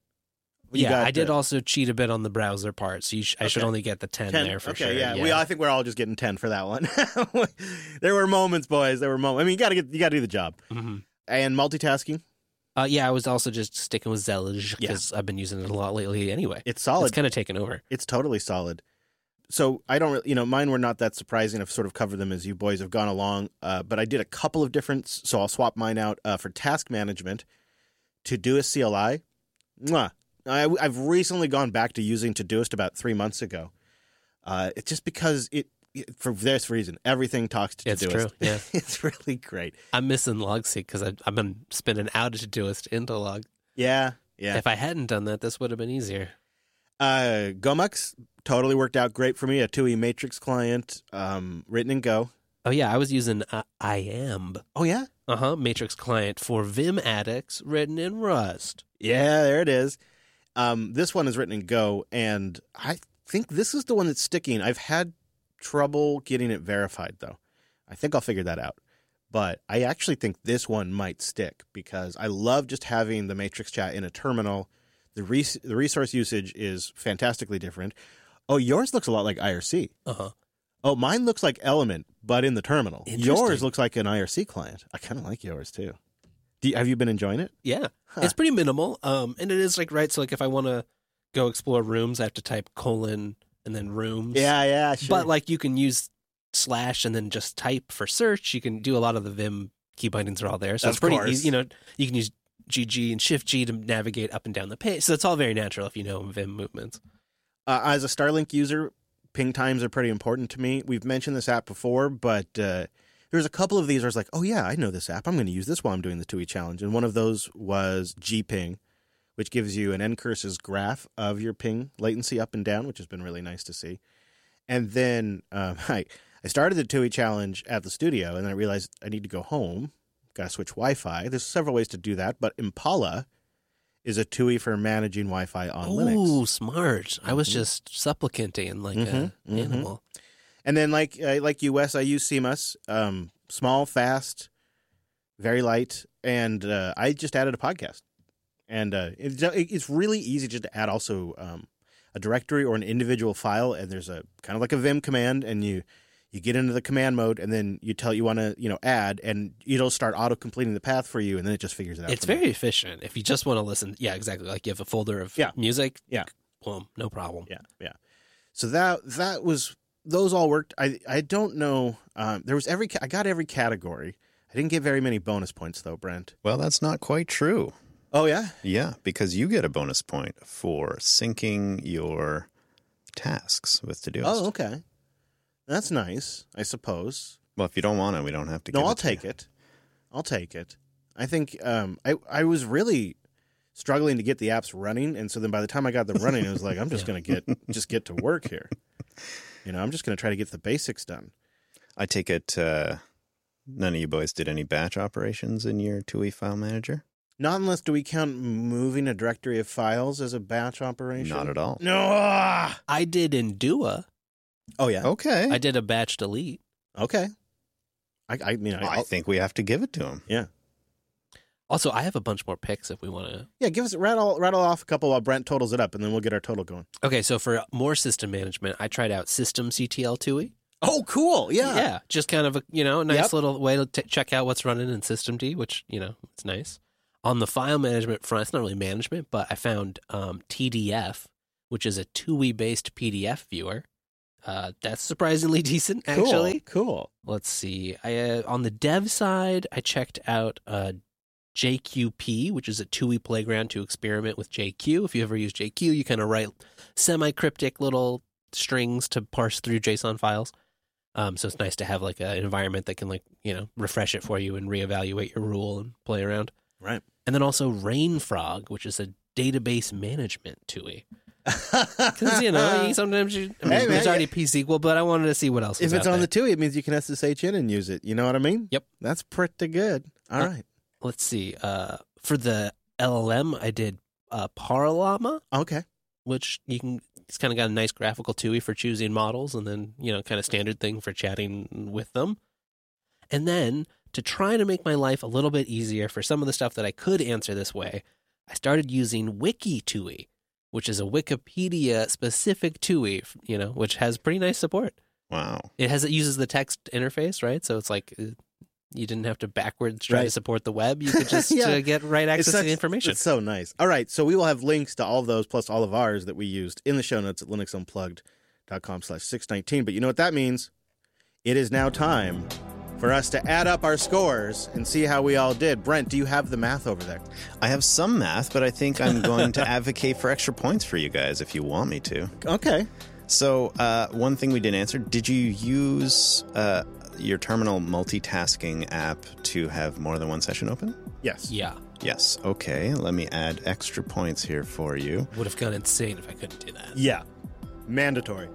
I did also cheat a bit on the browser part, so I should only get the 10 there for sure. Yeah. I think we're all just getting 10 for that one. There were moments, boys. There were moments. I mean, you got to do the job. Mm-hmm. And multitasking. I was also just sticking with Zellige because I've been using it a lot lately anyway. It's solid. It's kind of taken over. It's totally solid. So I don't really, mine were not that surprising. I've sort of covered them as you boys have gone along. But I did a couple of different, so I'll swap mine out for task management. Todoist CLI. Mwah. I've recently gone back to using Todoist about 3 months ago. It's just because for this reason, everything talks to Todoist. It's true, yeah. It's really great. I'm missing LogSeq because I've been spinning out of Todoist into Log. Yeah. If I hadn't done that, this would have been easier. Gomux totally worked out great for me. A TUI Matrix client, written in Go. Oh, yeah, I was using IAMB. Oh, yeah? Matrix client for Vim addicts written in Rust. Yeah, there it is. This one is written in Go, and I think this is the one that's sticking. I've had trouble getting it verified, though. I think I'll figure that out. But I actually think this one might stick because I love just having the Matrix chat in a terminal. The resource usage is fantastically different. Oh, yours looks a lot like IRC. Uh-huh. Oh, mine looks like Element, but in the terminal. Interesting. Yours looks like an IRC client. I kind of like yours, too. Have you been enjoying it? Yeah. Huh. It's pretty minimal. And it is like, right, so like if I want to go explore rooms, I have to type : and then rooms. Yeah, sure. But like you can use / and then just type for search. You can do a lot of the Vim key bindings are all there. So it's pretty easy. You can use GG and Shift G to navigate up and down the page. So it's all very natural if you know Vim movements. As a Starlink user, ping times are pretty important to me. We've mentioned this app before, but there's a couple of these where I was like, oh yeah, I know this app. I'm going to use this while I'm doing the TUI challenge. And one of those was gping, which gives you an ncurses graph of your ping latency up and down, which has been really nice to see. And then I started the TUI challenge at the studio, and then I realized I need to go home. Got to switch Wi-Fi. There's several ways to do that, but Impala is a TUI for managing Wi-Fi on Linux. Oh, smart. I was just supplicanting like an animal. And then like you, Wes, I use CMOS, small, fast, very light, and I just added a podcast. And it's really easy just to add also a directory or an individual file, and there's a kind of like a Vim command, and you get into the command mode, and then you tell it you want to add, and it'll start auto-completing the path for you, and then it just figures it out. It's very efficient. If you just want to listen, yeah, exactly. Like you have a folder of music, boom, no problem. Yeah. So that was, those all worked. I don't know. There was I got every category. I didn't get very many bonus points though, Brent. Well, that's not quite true. Oh yeah? Yeah, because you get a bonus point for syncing your tasks with Todoist. Oh, okay. That's nice, I suppose. Well, if you don't want it, we don't have to give it. No, I'll take it. I'll take it. I think I was really struggling to get the apps running, and so then by the time I got them running, it was like, I'm just going to get to work here. I'm just going to try to get the basics done. I take it none of you boys did any batch operations in your TUI file manager? Not unless, do we count moving a directory of files as a batch operation? Not at all. No! I did in Dua. Oh, yeah. Okay. I did a batch delete. Okay. I mean, I think we have to give it to him. Yeah. Also, I have a bunch more picks if we want to. Yeah, give us rattle off a couple while Brent totals it up, and then we'll get our total going. Okay, so for more system management, I tried out System CTL TUI. Oh, cool! Yeah, just kind of a nice Yep. little way to check out what's running in Systemd, which it's nice. On the file management front, it's not really management, but I found TDF, which is a TUI based PDF viewer. That's surprisingly decent, actually. Cool. Let's see. On the dev side, I checked out JQP, which is a TUI playground to experiment with JQ. If you ever use JQ, you kind of write semi-cryptic little strings to parse through JSON files. So it's nice to have like an environment that can refresh it for you and reevaluate your rule and play around. Right. And then also Rainfrog, which is a database management TUI. Because sometimes there's already P-SQL, but I wanted to see what else was If it's out on there. the TUI, it means you can SSH in and use it. You know what I mean? Yep. That's pretty good. All right. Let's see. For the LLM, I did Parallama, Okay. which it's kind of got a nice graphical TUI for choosing models, and then kind of standard thing for chatting with them. And then to try to make my life a little bit easier for some of the stuff that I could answer this way, I started using WikiTUI, which is a Wikipedia specific TUI, which has pretty nice support. Wow. It uses the text interface, right? So it's like you didn't have to backwards try to support the web. You could just get right access to the information. It's so nice. All right. So we will have links to all of those plus all of ours that we used in the show notes at linuxunplugged.com/619. But you know what that means? It is now time for us to add up our scores and see how we all did. Brent, do you have the math over there? I have some math, but I think I'm going to advocate for extra points for you guys if you want me to. Okay. So one thing we didn't answer, did you use your terminal multitasking app to have more than one session open? Yes. Yeah. Yes. Okay, let me add extra points here for you. Would have gone insane if I couldn't do that. Yeah. Mandatory.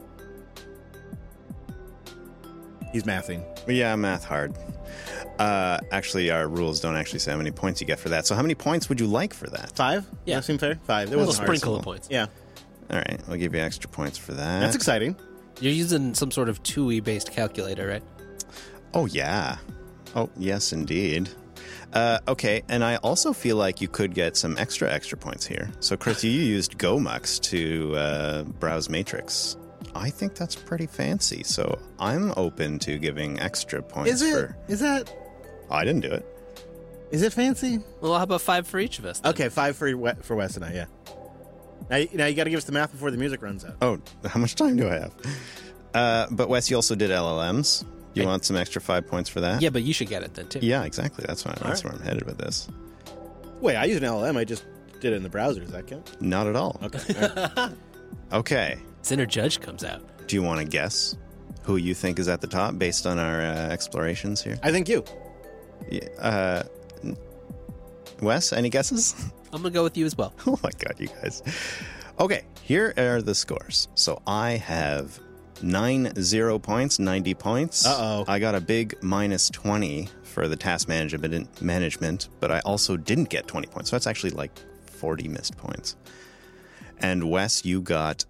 He's mathing. Yeah, math hard. Actually, our rules don't actually say how many points you get for that. So how many points would you like for that? 5? Yeah. That seem fair? 5. It A little wasn't hard. sprinkle of points. Yeah. All right, we'll give you extra points for that. That's exciting. You're using some sort of TUI-based calculator, right? Oh, yeah. Oh, yes, indeed. Okay, and I also feel like you could get some extra points here. So, Chris, you used GoMux to browse Matrix. I think that's pretty fancy, so I'm open to giving extra points Is it? for... Is that... I didn't do it. Is it fancy? Well, how about 5 for each of us? Then? Okay, 5 for Wes and I, yeah. Now you got to give us the math before the music runs out. Oh, how much time do I have? But, Wes, you also did LLMs. You want some extra 5 points for that? Yeah, but you should get it then, too. Yeah, exactly. That's where I'm headed with this. Wait, I used an LLM. I just did it in the browser. Does that count? Not at all. Okay. All right. Okay. Sinner Judge comes out. Do you want to guess who you think is at the top based on our explorations here? I think you. Yeah, Wes, any guesses? I'm going to go with you as well. Oh my God, you guys. Okay, here are the scores. So I have 90 points, 90 points. Uh-oh. I got a big minus 20 for the task management, but I also didn't get 20 points. So that's actually like 40 missed points. And Wes, you got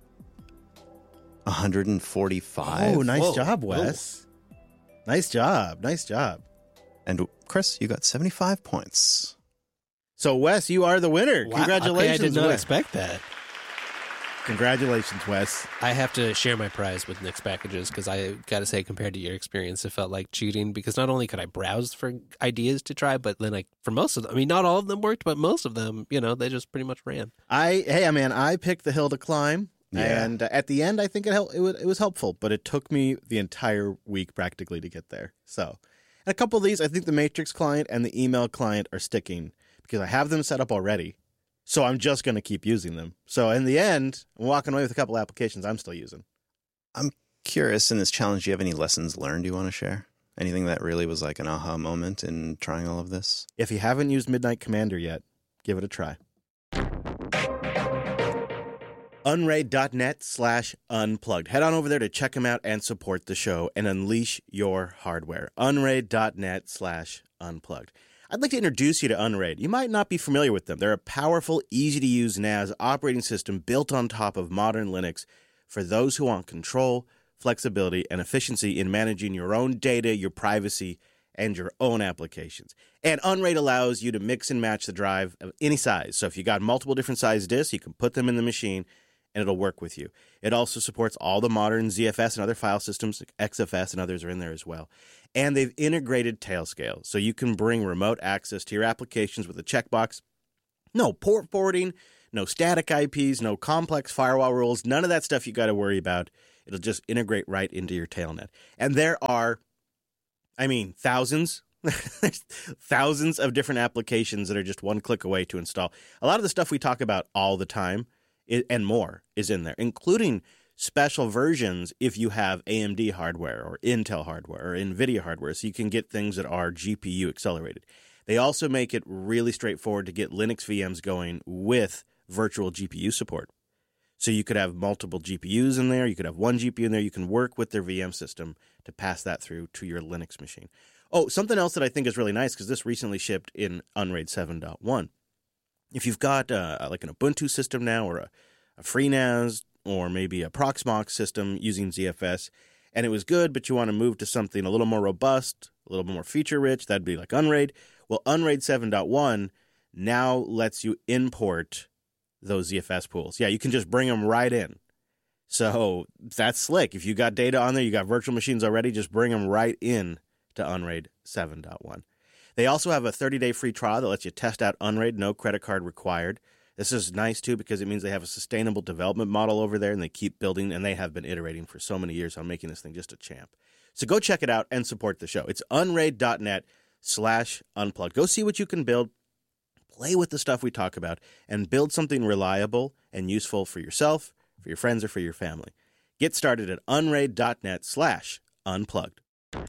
145. Oh, nice Whoa. job, Wes. Nice job. Nice job. And Chris, you got 75 points. So, Wes, you are the winner. Wow. Congratulations, Okay, I did not Wes. expect that. Congratulations, Wes. I have to share my prize with Nix Packages because I got to say, compared to your experience, it felt like cheating because not only could I browse for ideas to try, but then for most of them, I mean, not all of them worked, but most of them, they just pretty much ran. I picked the hill to climb. Yeah. And at the end, I think it was helpful, but it took me the entire week practically to get there. So, and a couple of these, I think the Matrix client and the email client are sticking because I have them set up already. So I'm just going to keep using them. So in the end, I'm walking away with a couple applications I'm still using. I'm curious, in this challenge, do you have any lessons learned you want to share? Anything that really was like an aha moment in trying all of this? If you haven't used Midnight Commander yet, give it a try. Unraid.net/unplugged. Head on over there to check them out and support the show and unleash your hardware. Unraid.net/unplugged. I'd like to introduce you to Unraid. You might not be familiar with them. They're a powerful, easy-to-use NAS operating system built on top of modern Linux for those who want control, flexibility, and efficiency in managing your own data, your privacy, and your own applications. And Unraid allows you to mix and match the drive of any size. So if you got multiple different size disks, you can put them in the machine and it'll work with you. It also supports all the modern ZFS and other file systems, like XFS and others are in there as well. And they've integrated Tailscale, so you can bring remote access to your applications with a checkbox. No port forwarding, no static IPs, no complex firewall rules, none of that stuff you got to worry about. It'll just integrate right into your Tailnet. And there are, thousands. Thousands of different applications that are just one click away to install. A lot of the stuff we talk about all the time and more is in there, including special versions if you have AMD hardware or Intel hardware or NVIDIA hardware, so you can get things that are GPU accelerated. They also make it really straightforward to get Linux VMs going with virtual GPU support. So you could have multiple GPUs in there, you could have one GPU in there, you can work with their VM system to pass that through to your Linux machine. Oh, something else that I think is really nice, because this recently shipped in Unraid 7.1. If you've got like an Ubuntu system now, or a FreeNAS, or maybe a Proxmox system using ZFS, and it was good, but you want to move to something a little more robust, a little more feature-rich, that'd be like Unraid. Well, Unraid 7.1 now lets you import those ZFS pools. Yeah, you can just bring them right in. So that's slick. If you got data on there, you got virtual machines already, just bring them right in to Unraid 7.1. They also have a 30-day free trial that lets you test out Unraid, no credit card required. This is nice, too, because it means they have a sustainable development model over there, and they keep building, and they have been iterating for so many years on making this thing just a champ. So go check it out and support the show. It's unraid.net/unplugged. Go see what you can build, play with the stuff we talk about, and build something reliable and useful for yourself, for your friends, or for your family. Get started at unraid.net/unplugged.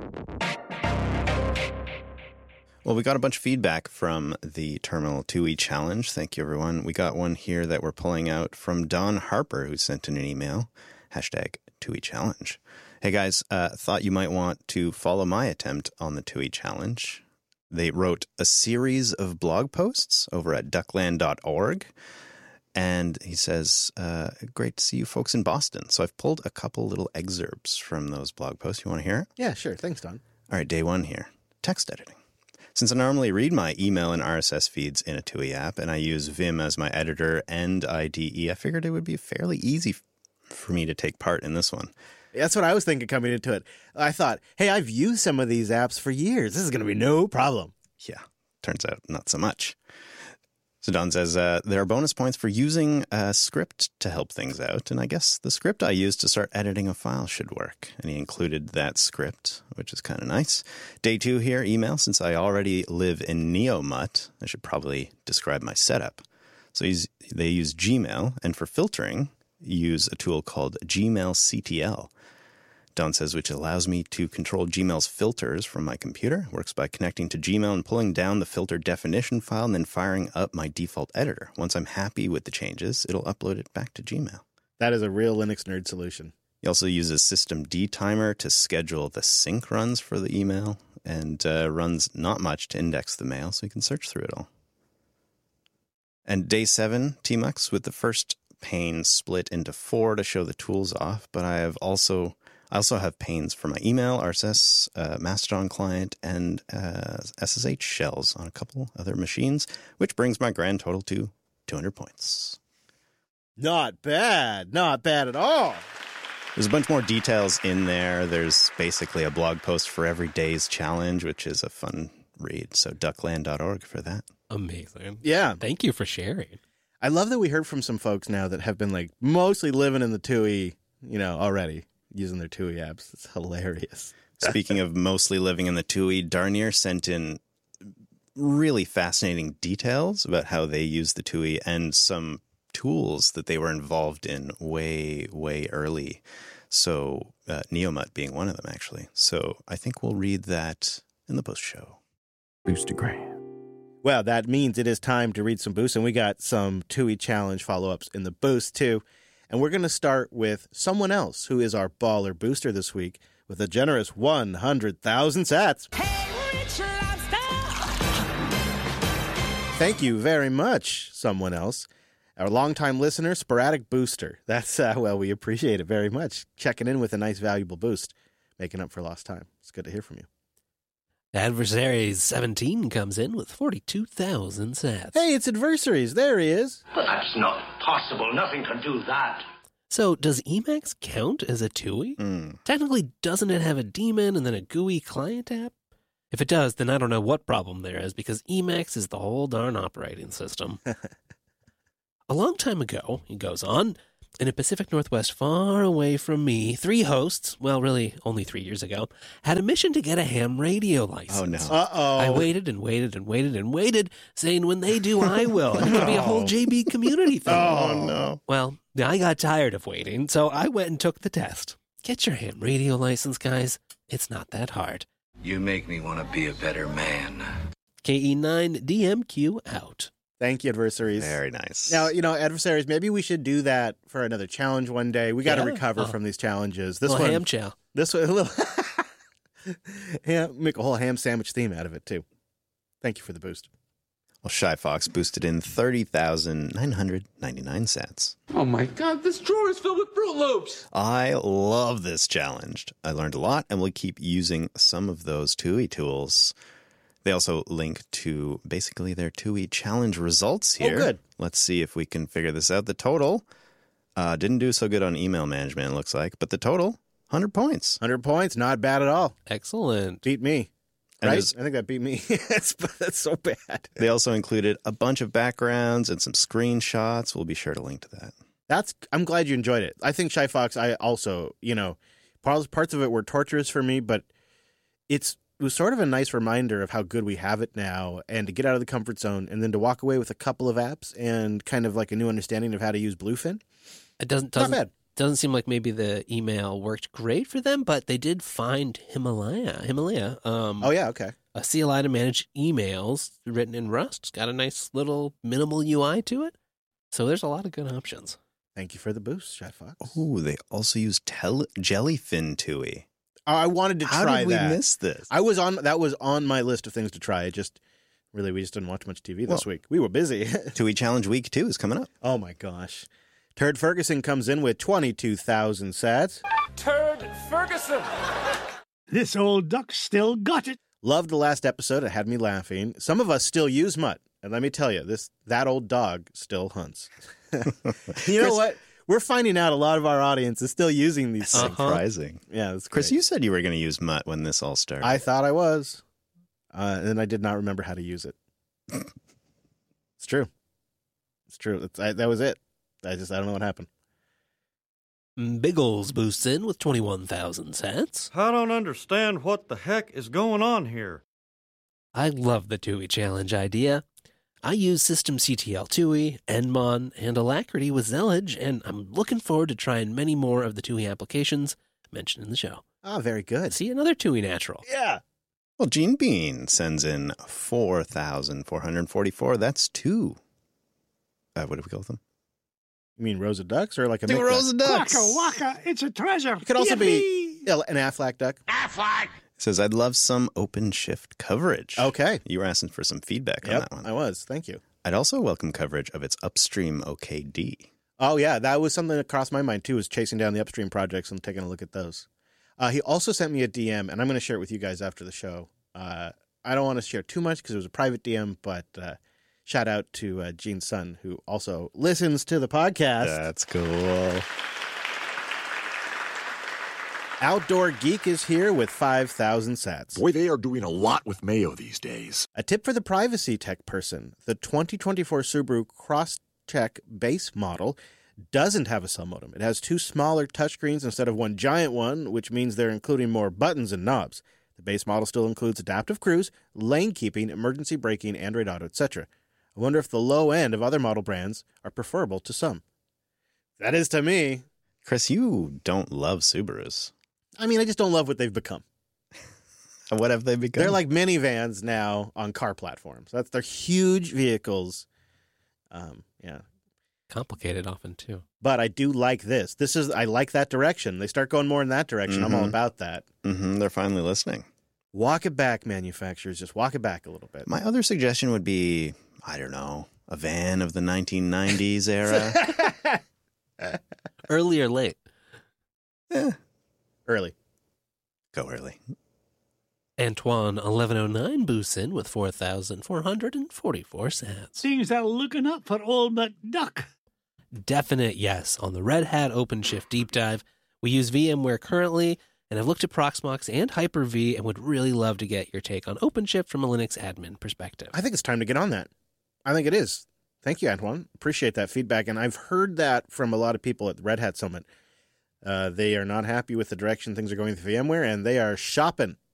Well, we got a bunch of feedback from the Terminal 2E Challenge. Thank you, everyone. We got one here that we're pulling out from Don Harper, who sent in an email, #2E Challenge. Hey, guys, thought you might want to follow my attempt on the 2E Challenge. They wrote a series of blog posts over at duckland.org. And he says, great to see you folks in Boston. So I've pulled a couple little excerpts from those blog posts. You want to hear it? Yeah, sure. Thanks, Don. All right, day one here. Text editing. Since I normally read my email and RSS feeds in a TUI app, and I use Vim as my editor and IDE, I figured it would be fairly easy for me to take part in this one. That's what I was thinking coming into it. I thought, hey, I've used some of these apps for years. This is going to be no problem. Yeah, turns out not so much. So Don says, there are bonus points for using a script to help things out, and I guess the script I used to start editing a file should work. And he included that script, which is kind of nice. Day two here, email. Since I already live in NeoMut, I should probably describe my setup. So they use Gmail, and for filtering, use a tool called Gmail CTL. Don says, which allows me to control Gmail's filters from my computer. Works by connecting to Gmail and pulling down the filter definition file and then firing up my default editor. Once I'm happy with the changes, it'll upload it back to Gmail. That is a real Linux nerd solution. He also uses systemd timer to schedule the sync runs for the email and runs not much to index the mail, so you can search through it all. And day 7, Tmux, with the first pane split into 4 to show the tools off, but I also have panes for my email, RSS, Mastodon client, and SSH shells on a couple other machines, which brings my grand total to 200 points. Not bad. Not bad at all. There's a bunch more details in there. There's basically a blog post for every day's challenge, which is a fun read. So duckland.org for that. Amazing. Yeah. Thank you for sharing. I love that we heard from some folks now that have been like mostly living in the TUI, already. Using their TUI apps. It's hilarious. Speaking of mostly living in the TUI, Darnier sent in really fascinating details about how they use the TUI and some tools that they were involved in way, way early. So NeoMut being one of them, actually. So I think we'll read that in the post-show. Boostergram. Well, that means it is time to read some boosts, and we got some TUI challenge follow-ups in the boost, too. And we're going to start with someone else who is our baller booster this week with a generous 100,000 sats. Hey, Rich Lobster! Thank you very much, someone else. Our longtime listener, Sporadic Booster. That's, we appreciate it very much. Checking in with a nice, valuable boost, making up for lost time. It's good to hear from you. Adversaries 17 comes in with 42,000 sats. Hey, it's Adversaries. There he is. But that's not possible. Nothing can do that. So, does Emacs count as a TUI? Technically, doesn't it have a daemon and then a GUI client app? If it does, then I don't know what problem there is, because Emacs is the whole darn operating system. A long time ago, he goes on, in a Pacific Northwest far away from me, 3 hosts, well, really only 3 years ago, had a mission to get a ham radio license. Oh, no. Uh-oh. I waited and waited and waited and waited, saying when they do, I will. And it'll be a whole JB community thing. Oh, no. Well, I got tired of waiting, so I went and took the test. Get your ham radio license, guys. It's not that hard. You make me want to be a better man. KE9DMQ out. Thank you, Adversaries. Very nice. Now, Adversaries, maybe we should do that for another challenge one day. We got to Yeah. recover from these challenges. This Well, one, ham chow. this one, a little make a whole ham sandwich theme out of it too. Thank you for the boost. Well, Shy Fox boosted in 30,999 sats. Oh my god, this drawer is filled with Fruit Loops! I love this challenge. I learned a lot and will keep using some of those TUI tools. They also link to basically their TUI challenge results here. Oh, good. Let's see if we can figure this out. The total didn't do so good on email management, it looks like, but the total, 100 points. 100 points, not bad at all. Excellent. Beat me. And Right? there's- I think that beat me. That's so bad. They also included a bunch of backgrounds and some screenshots. We'll be sure to link to that. I'm glad you enjoyed it. I think Shy Fox, I also, parts of it were torturous for me, but it was sort of a nice reminder of how good we have it now, and to get out of the comfort zone and then to walk away with a couple of apps and kind of like a new understanding of how to use Bluefin. It doesn't Not bad. doesn't seem like maybe the email worked great for them, but they did find Himalaya. Oh, yeah, okay. A CLI to manage emails written in Rust. It's got a nice little minimal UI to it. So there's a lot of good options. Thank you for the boost, Shy Fox. Ooh, they also use Jellyfin TUI. I wanted to How try did we that. miss this? That was on my list of things to try. We just didn't watch much TV this week. We were busy. TUI Challenge Week 2 is coming up. Oh my gosh. Turd Ferguson comes in with 22,000 sats. Turd Ferguson! This old duck still got it. Loved the last episode. It had me laughing. Some of us still use Mutt. And let me tell you, that old dog still hunts. You know what? We're finding out a lot of our audience is still using these things. Surprising. Yeah, that's Chris, great. you said you were going to use Mutt when this all started. I thought I was. And I did not remember how to use it. It's true. It's true. That was it. I don't know what happened. Biggles boosts in with 21,000 sats. I don't understand what the heck is going on here. I love the TUI challenge idea. I use systemctl TUI, Nmon, and Alacrity with Zellige, and I'm looking forward to trying many more of the TUI applications mentioned in the show. Oh, very good. See, another TUI natural. Yeah. Well, Gene Bean sends in 4,444. That's 2. What do we call them? You mean rows of ducks or like a 2 Mick rows duck? of ducks. Waka waka, it's a treasure. It could also be an Aflac duck. Says, I'd love some OpenShift coverage. Okay. You were asking for some feedback on Yep, that one. I was. Thank you. I'd also welcome coverage of its upstream OKD. Oh, yeah. That was something that crossed my mind, too, was chasing down the upstream projects and taking a look at those. He also sent me a DM, and I'm going to share it with you guys after the show. I don't want to share too much because it was a private DM, but shout out to Gene's son, who also listens to the podcast. That's cool. Outdoor Geek is here with 5,000 sats. Boy, they are doing a lot with Mayo these days. A tip for the privacy tech person. The 2024 Subaru Crosstrek base model doesn't have a cell modem. It has 2 smaller touchscreens instead of one giant one, which means they're including more buttons and knobs. The base model still includes adaptive cruise, lane keeping, emergency braking, Android Auto, etc. I wonder if the low end of other model brands are preferable to some. That is to me. Chris, you don't love Subarus. I mean, I just don't love what they've become. What have they become? They're like minivans now on car platforms. They're huge vehicles. Yeah. Complicated often, too. But I do like this. I like that direction. They start going more in that direction. I'm all about that. They're finally listening. Walk it back, manufacturers. Just walk it back a little bit. My other suggestion would be, I don't know, a van of the 1990s era. Early or late? Eh, Early. go early. Antoine 1109 boosts in with 4,444 sats. Things are looking up for old McDuck. Definite yes on the Red Hat OpenShift deep dive. We use VMware currently and have looked at Proxmox and Hyper-V and would really love to get your take on OpenShift from a Linux admin perspective. I think it's time to get on that. I think it is. Thank you, Antoine. Appreciate that feedback. And I've heard that from a lot of people at the Red Hat Summit. They are not happy with the direction things are going with VMware, and they are shopping